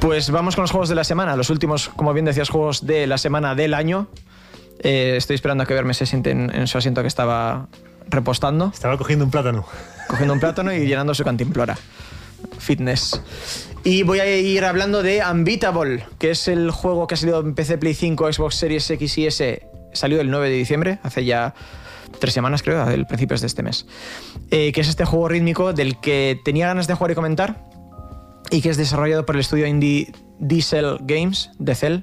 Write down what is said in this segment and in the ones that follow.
Pues vamos con los juegos de la semana, los últimos, como bien decías, juegos de la semana del año. Estoy esperando a que Verme se siente en su asiento que estaba repostando. Estaba cogiendo un plátano. Cogiendo un plátano y llenando su cantimplora. Fitness. Y voy a ir hablando de Unbeatable, que es el juego que ha salido en PC, Play 5, Xbox Series X y S. Salió el 9 de diciembre, hace ya 3 semanas creo, a principios de este mes. Que es este juego rítmico del que tenía ganas de jugar y comentar, y que es desarrollado por el estudio indie Diesel Games, de Cell.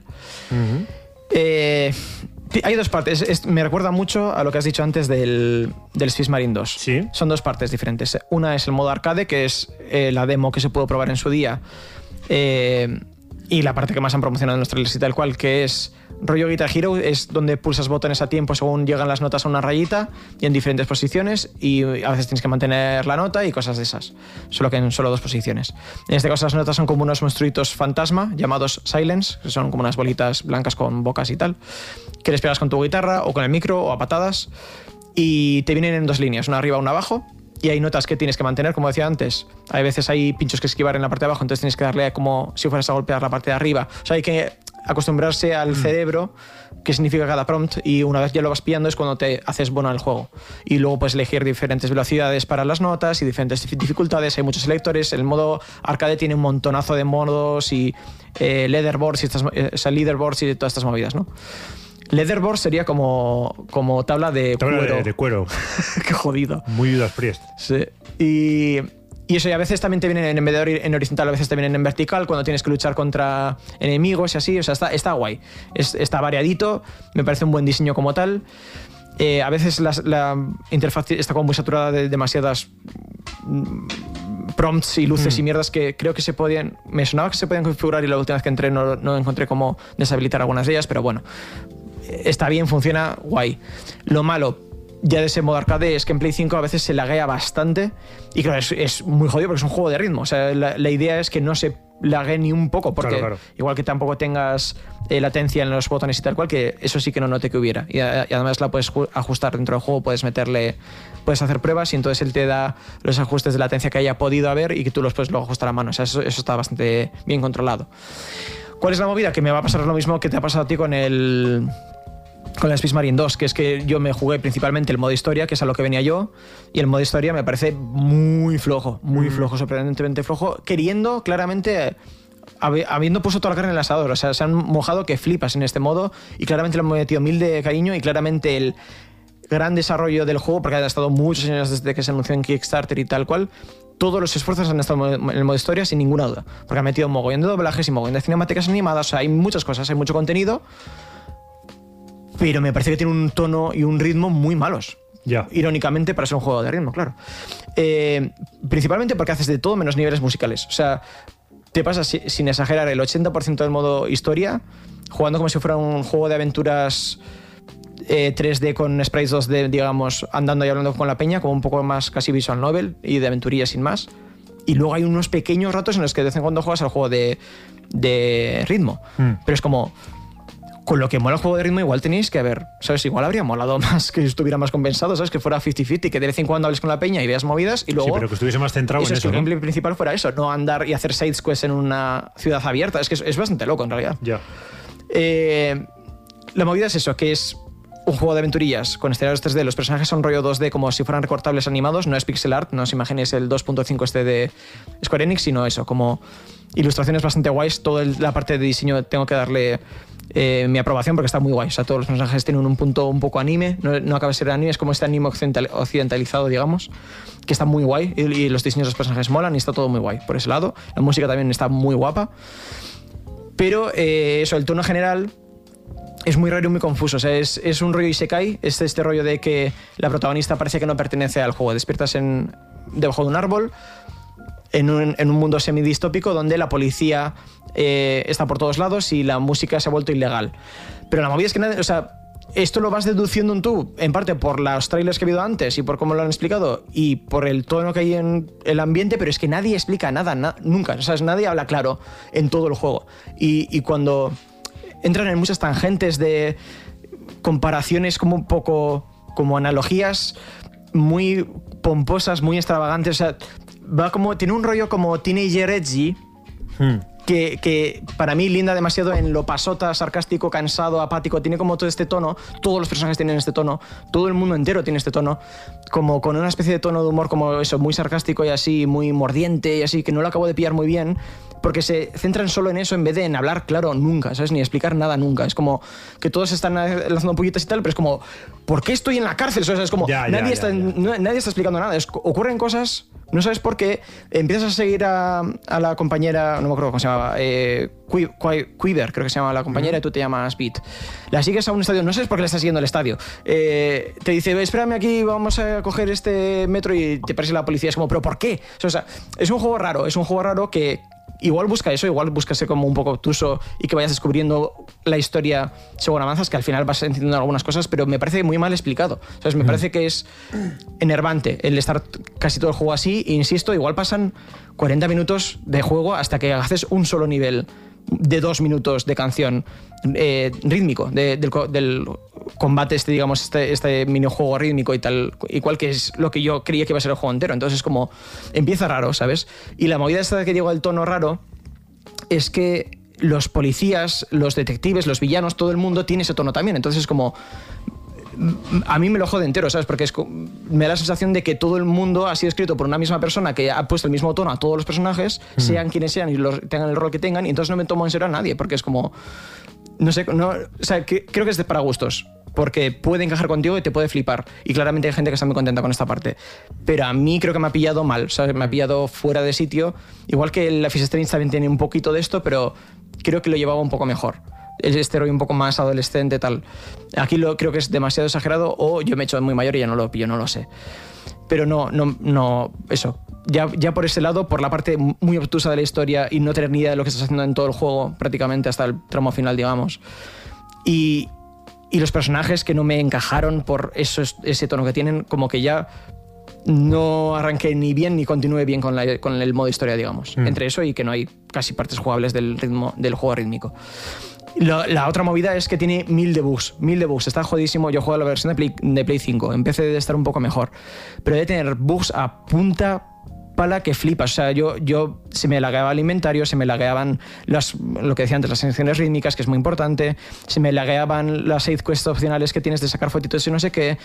Hay dos partes. Me recuerda mucho a lo que has dicho antes del Space Marine 2. ¿Sí? Son dos partes diferentes. Una es el modo arcade, que es la demo que se pudo probar en su día, y la parte que más han promocionado en los trailers y tal cual, que es rollo Guitar Hero, es donde pulsas botones a tiempo según llegan las notas a una rayita y en diferentes posiciones, y a veces tienes que mantener la nota y cosas de esas, solo que en solo 2 posiciones. En este caso las notas son como unos monstruitos fantasma llamados Silence, que son como unas bolitas blancas con bocas y tal, que les pegas con tu guitarra o con el micro o a patadas, y te vienen en 2 líneas, una arriba, una abajo. Y hay notas que tienes que mantener, como decía antes. Hay veces hay pinchos que esquivar en la parte de abajo, entonces tienes que darle como si fueras a golpear la parte de arriba. O sea, hay que acostumbrarse al cerebro, qué significa cada prompt, y una vez ya lo vas pillando es cuando te haces bueno al juego. Y luego puedes elegir diferentes velocidades para las notas y diferentes dificultades. Hay muchos selectores. El modo arcade tiene un montonazo de modos y leaderboards y leaderboards y todas estas movidas, ¿no? Leaderboard sería como tabla de cuero. De cuero. Qué jodido. Muy Judas Priest. Sí. Y eso, y a veces también te vienen en vez de en horizontal, a veces te vienen en vertical cuando tienes que luchar contra enemigos y así. O sea, está guay. Está variadito. Me parece un buen diseño como tal. A veces la interfaz está como muy saturada de demasiadas prompts y luces y mierdas que creo que se podían... Me sonaba que se podían configurar y la última vez que entré no encontré cómo deshabilitar algunas de ellas, pero bueno. Está bien, funciona, guay. Lo malo ya de ese modo arcade es que en Play 5 a veces se laguea bastante, y claro, es muy jodido porque es un juego de ritmo. O sea, la idea es que no se laguee ni un poco, porque claro. Igual que tampoco tengas latencia en los botones y tal cual, que eso sí que no noté que hubiera. Y además la puedes ajustar dentro del juego, puedes hacer pruebas y entonces él te da los ajustes de latencia que haya podido haber y que tú los puedes luego ajustar a mano. O sea, eso está bastante bien controlado. ¿Cuál es la movida? Que me va a pasar lo mismo que te ha pasado a ti con el Space Marine 2, que es que yo me jugué principalmente el modo historia, que es a lo que venía yo, y el modo historia me parece muy flojo, sorprendentemente flojo, queriendo claramente, habiendo puesto toda la carne en el asador. O sea, se han mojado que flipas en este modo, y claramente le han metido 1000 de cariño, y claramente el gran desarrollo del juego, porque ha estado muchos años desde que se anunció en Kickstarter y tal cual. Todos los esfuerzos han estado en el modo historia sin ninguna duda, porque han metido un mogollón de doblajes y mogollón de cinemáticas animadas. O sea, hay muchas cosas, hay mucho contenido, pero me parece que tiene un tono y un ritmo muy malos. Ya. Irónicamente, para ser un juego de ritmo, claro. Principalmente porque haces de todo menos niveles musicales. O sea, te pasas, sin exagerar, el 80% del modo historia jugando como si fuera un juego de aventuras 3D con sprites 2D, digamos, andando y hablando con la peña, como un poco más casi visual novel y de aventurilla sin más. Y luego hay unos pequeños ratos en los que de vez en cuando juegas al juego de ritmo. Pero es como... Con lo que mola el juego de ritmo, igual tenéis que ver, ¿sabes? Igual habría molado más que estuviera más compensado, ¿sabes? Que fuera 50-50, que de vez en cuando hables con la peña y veas movidas y luego... Sí, pero que estuviese más centrado en eso, que el ¿no? gameplay principal fuera eso, no andar y hacer side quests en una ciudad abierta. Es que es bastante loco, en realidad. Ya. La movida es eso, que es un juego de aventurillas con escenarios 3D. Los personajes son rollo 2D, como si fueran recortables animados. No es pixel art, no os imaginéis el 2.5 este de Square Enix, sino eso, como ilustraciones bastante guays. Toda la parte de diseño tengo que darle... mi aprobación, porque está muy guay. O sea, todos los personajes tienen un punto un poco anime, no acaba de ser anime, es como este anime occidentalizado, digamos, que está muy guay, y los diseños de los personajes molan y está todo muy guay por ese lado. La música también está muy guapa, pero eso, el tono general es muy raro y muy confuso. O sea, es un rollo isekai, es este rollo de que la protagonista parece que no pertenece al juego. Despiertas debajo de un árbol en un mundo semidistópico donde la policía está por todos lados y la música se ha vuelto ilegal. Pero la movida es que o sea, esto lo vas deduciendo tú, en parte por los trailers que he habido antes y por cómo lo han explicado y por el tono que hay en el ambiente, pero es que nadie explica nada, nunca. O sea, nadie habla claro en todo el juego. Y cuando entran en muchas tangentes de comparaciones como un poco como analogías muy pomposas, muy extravagantes, o sea, va como, tiene un rollo como teenager edgy, que para mí linda demasiado en lo pasota, sarcástico, cansado, apático. Tiene como todo este tono, todos los personajes tienen este tono, todo el mundo entero tiene este tono, como con una especie de tono de humor como eso, muy sarcástico y así, muy mordiente y así, que no lo acabo de pillar muy bien, porque se centran solo en eso en vez de en hablar claro nunca, ¿sabes? Ni explicar nada nunca. Es como que todos están lanzando puñetas y tal, pero es como, ¿por qué estoy en la cárcel? O sea, es como, nadie está explicando nada. Ocurren cosas, no sabes por qué, empiezas a seguir a la compañera, no me acuerdo cómo se llamaba, Quiver, creo que se llama la compañera, y tú te llamas Pete. La sigues a un estadio, no sabes por qué le estás siguiendo al estadio. Te dice, espérame aquí, vamos a coger este metro, y te parece la policía. Es como, ¿pero por qué? O sea, es un juego raro que igual busca eso, igual busca ser como un poco obtuso y que vayas descubriendo la historia según avanzas, que al final vas entendiendo algunas cosas, pero me parece muy mal explicado. ¿Sabes? Me parece que es enervante el estar casi todo el juego así. E insisto, igual pasan 40 minutos de juego hasta que haces un solo nivel de 2 minutos de canción rítmico, del combate digamos, este minijuego rítmico y tal, igual que es lo que yo creía que iba a ser el juego entero. Entonces es como, empieza raro, ¿sabes? Y la movida esta que digo del tono raro es que los policías, los detectives, los villanos, todo el mundo tiene ese tono también. Entonces es como, a mí me lo jode entero, ¿sabes? Porque me da la sensación de que todo el mundo ha sido escrito por una misma persona que ha puesto el mismo tono a todos los personajes, sean quienes sean y tengan el rol que tengan, y entonces no me tomo en serio a nadie, porque es como, no sé, o sea, creo que es para gustos, porque puede encajar contigo y te puede flipar, y claramente hay gente que está muy contenta con esta parte, pero a mí creo que me ha pillado mal, ¿sabes? Me ha pillado fuera de sitio, igual que el Life is Strange también tiene un poquito de esto, pero creo que lo llevaba un poco mejor. Este rollo un poco más adolescente, tal. Aquí creo que es demasiado exagerado, o yo me he hecho muy mayor y ya no lo pillo, no lo sé. Pero no, eso. Ya por ese lado, por la parte muy obtusa de la historia y no tener ni idea de lo que estás haciendo en todo el juego, prácticamente hasta el tramo final, digamos. Y los personajes que no me encajaron por ese tono que tienen, como que ya no arranqué ni bien ni continué bien con el modo historia, digamos. Entre eso y que no hay casi partes jugables del juego rítmico. La otra movida es que tiene 1000 debugs, está jodidísimo. Yo juego la versión de Play 5, empecé de estar un poco mejor, pero de tener bugs a punta pala que flipas. O sea, yo se me lagueaba el inventario, se me lagueaban lo que decía antes, las secciones rítmicas, que es muy importante, se me lagueaban las side quests opcionales que tienes de sacar fotitos y no sé qué,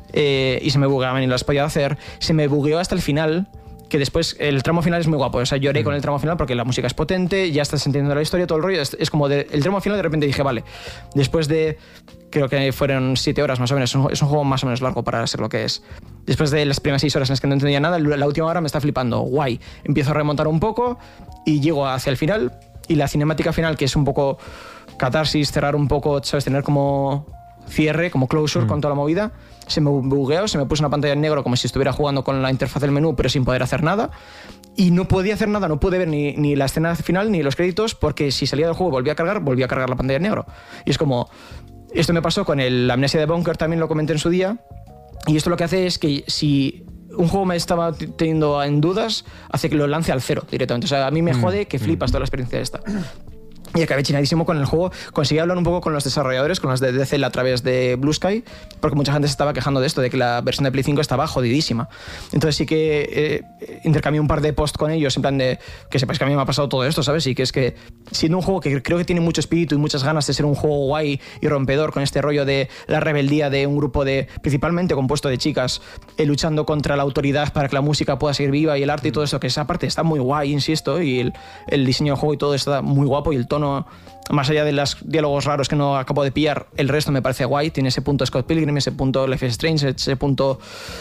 y se me bugueaban y no las podía hacer. Se me bugueó hasta el final, que después el tramo final es muy guapo. O sea, lloré con el tramo final porque la música es potente, ya estás entendiendo la historia, todo el rollo. Es como el tramo final, de repente dije, vale, después de, creo que fueron 7 horas más o menos, es un juego más o menos largo para ser lo que es. Después de las primeras 6 horas en las que no entendía nada, la última hora me está flipando, guay. Empiezo a remontar un poco y llego hacia el final, y la cinemática final, que es un poco catarsis, cerrar un poco, ¿sabes? Tener como cierre, como closure con toda la movida. Se me bugueó, se me puso una pantalla en negro como si estuviera jugando con la interfaz del menú, pero sin poder hacer nada. Y no podía hacer nada, no pude ver ni la escena final ni los créditos, porque si salía del juego volvía a cargar la pantalla en negro. Y es como, esto me pasó con la Amnesia de Bunker, también lo comenté en su día. Y esto lo que hace es que si un juego me estaba teniendo en dudas, hace que lo lance al cero directamente. O sea, a mí me jode que flipas toda la experiencia esta. Y acabé chinadísimo con el juego. Conseguí hablar un poco con los desarrolladores, con los de DCL a través de Blue Sky, porque mucha gente se estaba quejando de esto, de que la versión de Play 5 estaba jodidísima. Entonces sí que intercambié un par de posts con ellos, en plan de que sepáis que a mí me ha pasado todo esto, ¿sabes? Y que es que siendo un juego que creo que tiene mucho espíritu y muchas ganas de ser un juego guay y rompedor, con este rollo de la rebeldía de un grupo principalmente compuesto de chicas, luchando contra la autoridad para que la música pueda seguir viva, y el arte y todo eso, que esa parte está muy guay, insisto, y el diseño del juego y todo está muy guapo, y el tono, más allá de los diálogos raros que no acabo de pillar, el resto me parece guay. Tiene ese punto Scott Pilgrim, ese punto Life is Strange, ese punto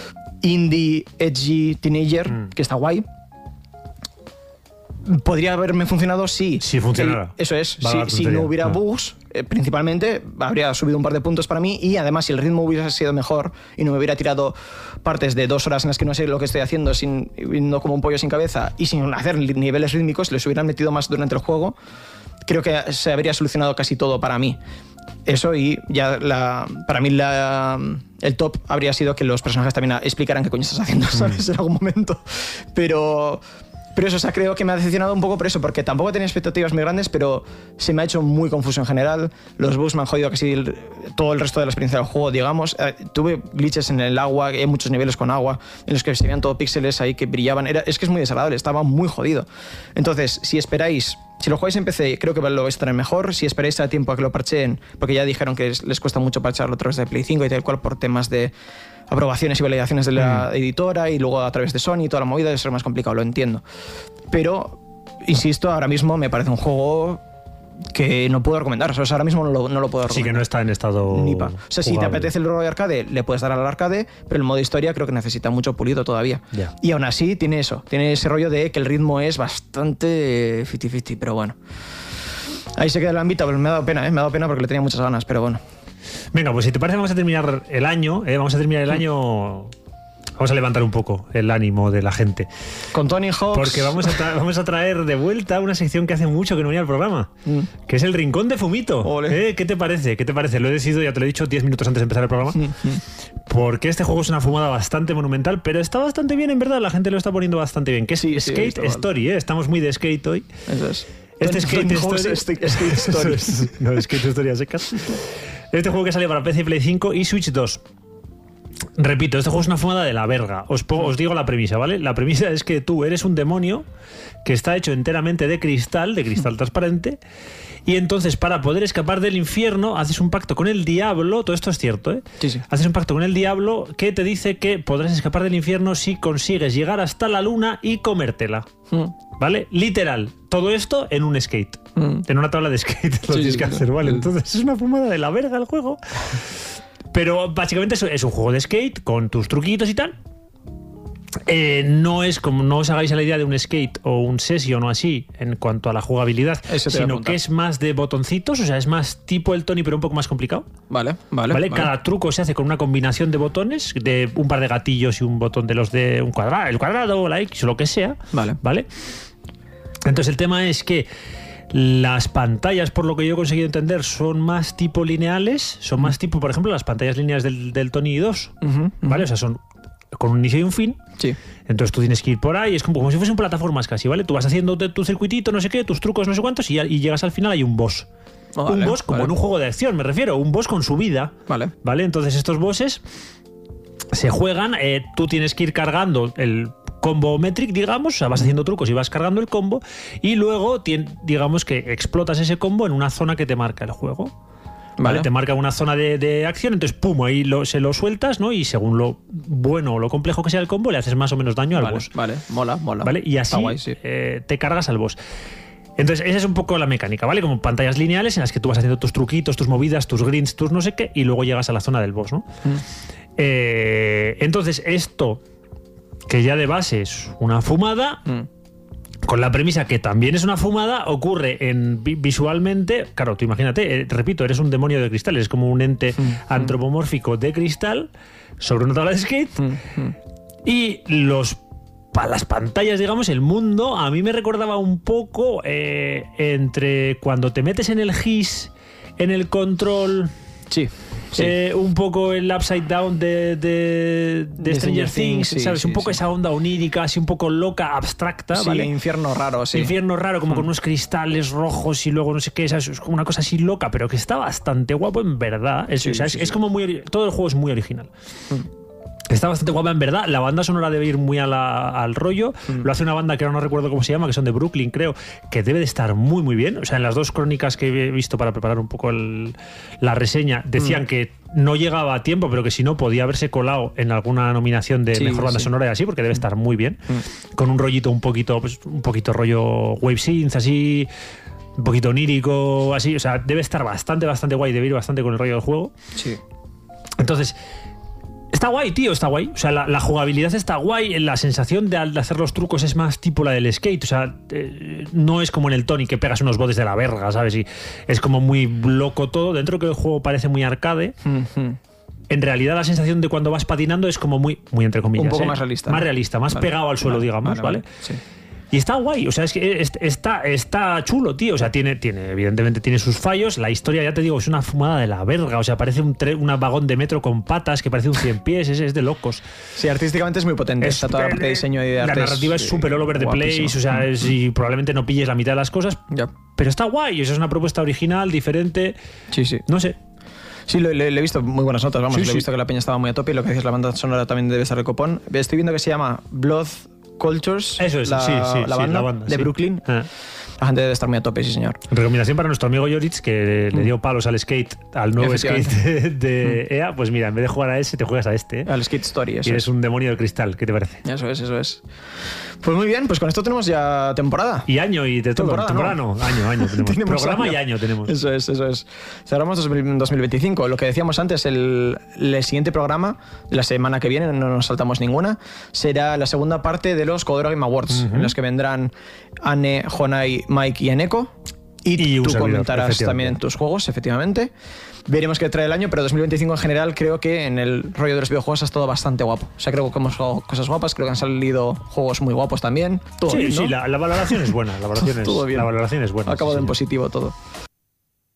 indie, edgy, teenager, que está guay. Podría haberme funcionado si funcionara. Eso es, si no hubiera bugs, principalmente, habría subido un par de puntos para mí, y además si el ritmo hubiera sido mejor y no me hubiera tirado partes de 2 horas en las que no sé lo que estoy haciendo, yendo como un pollo sin cabeza y sin hacer niveles rítmicos, les hubieran metido más durante el juego, creo que se habría solucionado casi todo para mí. Eso, y ya para mí el top habría sido que los personajes también explicaran qué coño estás haciendo, ¿sabes? En algún momento. Pero eso, o sea, creo que me ha decepcionado un poco por eso, porque tampoco tenía expectativas muy grandes, pero se me ha hecho muy confuso en general. Los bugs me han jodido casi todo el resto de la experiencia del juego, digamos. Tuve glitches en el agua, hay muchos niveles con agua, en los que se veían todo píxeles ahí que brillaban. Es que es muy desagradable, estaba muy jodido. Entonces, si esperáis Si lo jugáis en PC, creo que lo vais a tener mejor. Si esperáis a tiempo a que lo parcheen, porque ya dijeron que les cuesta mucho parcharlo a través de Play 5 y tal cual por temas de aprobaciones y validaciones de la editora y luego a través de Sony y toda la movida, eso es más complicado, lo entiendo. Pero, insisto, ahora mismo me parece un juego que no puedo recomendar. O sea, ahora mismo no lo puedo recomendar. Sí, que no está en estado ni pa. O sea, si te apetece el rollo de arcade, le puedes dar al arcade, pero el modo historia creo que necesita mucho pulido todavía. Yeah. Y aún así tiene eso, tiene ese rollo de que el ritmo es bastante 50-50, pero bueno. Ahí se queda el ámbito, pero me ha dado pena, me ha dado pena porque le tenía muchas ganas, pero bueno. Venga, pues si te parece vamos a terminar el año, vamos a levantar un poco el ánimo de la gente. Con Tony Hawks. Porque vamos a traer de vuelta una sección que hace mucho que no venía al programa, que es el Rincón de Fumito. ¿Qué te parece? ¿Qué te parece? Lo he decidido, ya te lo he dicho 10 minutos antes de empezar el programa. Porque este juego es una fumada bastante monumental, pero está bastante bien, en verdad. La gente lo está poniendo bastante bien. Que es Skate Story, ¿eh? Estamos muy de skate hoy. Eso es. Este Skate Story. No, Skate Story a secas. Este juego que sale para PC, Play 5 y Switch 2. Repito, este juego es una fumada de la verga. Os digo la premisa, ¿vale? La premisa es que tú eres un demonio que está hecho enteramente de cristal transparente, y entonces para poder escapar del infierno haces un pacto con el diablo. Todo esto es cierto, ¿eh? Sí. Haces un pacto con el diablo que te dice que podrás escapar del infierno si consigues llegar hasta la luna y comértela. ¿Vale? Literal. Todo esto en un skate. En una tabla de skate lo tienes que hacer, ¿vale? Entonces es una fumada de la verga el juego. Pero básicamente es un juego de skate con tus truquitos y tal. No es como, no os hagáis a la idea de un skate o un session o así en cuanto a la jugabilidad, sino que es más de botoncitos, o sea, es más tipo el Tony pero un poco más complicado. Vale. Cada truco se hace con una combinación de botones, de un par de gatillos y un botón de los de un cuadrado, el cuadrado o la X o lo que sea. Vale. Entonces el tema es que las pantallas, por lo que yo he conseguido entender, son más tipo lineales, son más tipo, por ejemplo, las pantallas lineales del Tony 2, ¿vale? O sea, son con un inicio y un fin. Sí. Entonces tú tienes que ir por ahí, es como si fuesen plataformas casi, ¿vale? Tú vas haciendo tu circuitito, no sé qué, tus trucos, no sé cuántos, y llegas al final, hay un boss. Un boss como en un juego de acción, me refiero, un boss con su vida. Vale. Entonces estos bosses se juegan, tú tienes que ir cargando el combo metric, digamos, o sea, vas haciendo trucos y vas cargando el combo, y luego digamos que explotas ese combo en una zona que te marca el juego. ¿Vale? Te marca una zona de acción, entonces pum, ahí se lo sueltas, ¿no? Y según lo bueno o lo complejo que sea el combo, le haces más o menos daño al boss. Mola. ¿Vale? Y así guay, sí. te cargas al boss. Entonces, esa es un poco la mecánica, ¿vale? Como pantallas lineales en las que tú vas haciendo tus truquitos, tus movidas, tus grinds, tus no sé qué, y luego llegas a la zona del boss, ¿no? Entonces, esto, que ya de base es una fumada, con la premisa que también es una fumada, ocurre visualmente. Claro, tú imagínate, repito, eres un demonio de cristal, es como un ente antropomórfico de cristal sobre una tabla de skate. Y las pantallas, digamos, el mundo, a mí me recordaba un poco entre cuando te metes en el GIS, en el control. Sí. Un poco el Upside Down de Stranger Things, ¿sabes? Un poco esa onda onírica, así un poco loca, abstracta, ¿vale? Infierno raro, sí. Infierno raro, como con unos cristales rojos y luego no sé qué, ¿sabes? Es como una cosa así loca, pero que está bastante guapo en verdad. Es como muy... Todo el juego es muy original. Está bastante guapa en verdad. La banda sonora debe ir muy al rollo. Lo hace una banda que ahora no recuerdo cómo se llama, que son de Brooklyn, creo, que debe de estar muy muy bien. O sea, en las dos crónicas que he visto para preparar un poco la reseña, decían que no llegaba a tiempo, pero que si no podía haberse colado en alguna nominación de mejor banda sonora y así, porque debe estar muy bien. Con un rollito un poquito rollo wave synth, así, un poquito onírico, así. O sea, debe estar bastante guay, debe ir bastante con el rollo del juego. Sí. Entonces, está guay, tío, está guay. O sea, la jugabilidad está guay. La sensación de hacer los trucos es más tipo la del skate. O sea, no es como en el Tony que pegas unos botes de la verga, ¿sabes? Y es como muy loco todo. Dentro que el juego parece muy arcade, en realidad la sensación de cuando vas patinando es como muy entre comillas. Un poco más realista. Más realista, más pegado al suelo, digamos, ¿vale? Sí. Y está guay, o sea, es que está chulo, tío. O sea, evidentemente tiene sus fallos. La historia, ya te digo, es una fumada de la verga. O sea, parece un vagón de metro con patas que parece un 100 pies, es de locos. Sí, artísticamente es muy potente. Está toda la parte de diseño y de arte. La narrativa es súper all over the place, o sea, y probablemente no pilles la mitad de las cosas. Pero está guay, o sea, es una propuesta original, diferente. Sí. No sé. Sí, le he visto muy buenas notas, vamos. Le he visto que la peña estaba muy a tope y lo que dices, la banda sonora también debe estar de copón. Estoy viendo que se llama Blood Cultures. Eso es, la banda de Brooklyn. La gente debe estar muy a tope, sí señor. Recomendación para nuestro amigo Joritz, que le dio palos al skate, al nuevo skate de EA. Pues mira, en vez de jugar a ese, te juegas a este. Al Skate Story, eso. Y eres un demonio del cristal, ¿qué te parece? Eso es. Pues muy bien, pues con esto tenemos ya temporada. Y año y de todo. Temporada, ¿no? Año tenemos. Programa año. Y año tenemos. Eso es. Cerramos 2025. Lo que decíamos antes, el siguiente programa, la semana que viene, no nos saltamos ninguna, será la segunda parte de los Codero Game Awards, en los que vendrán Anne, Jonai, Mike y Eneko. Y tú comentarás también tus juegos, efectivamente. Veremos qué trae el año, pero 2025 en general creo que en el rollo de los videojuegos ha estado bastante guapo. O sea, creo que hemos jugado cosas guapas, creo que han salido juegos muy guapos también. Todo bien, ¿no? Sí, la valoración es buena. La valoración es buena. Ha acabado en positivo todo.